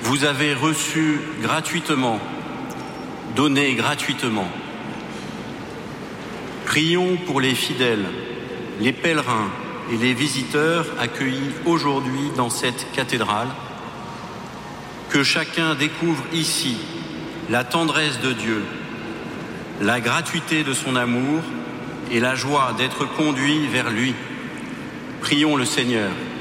vous avez reçu gratuitement, donné gratuitement. Prions pour les fidèles, les pèlerins et les visiteurs accueillis aujourd'hui dans cette cathédrale. Que chacun découvre ici la tendresse de Dieu, la gratuité de son amour et la joie d'être conduit vers lui. Prions le Seigneur.